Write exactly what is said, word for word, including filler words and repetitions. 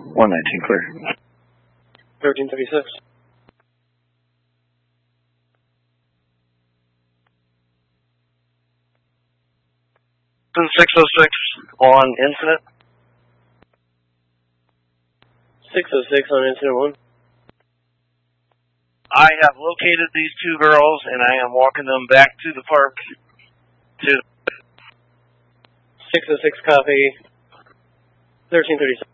one nineteen clear. thirteen thirty-six. six oh six on incident. six oh six on incident one. I have located these two girls, and I am walking them back to the park. To six oh six copy. thirteen thirty-six.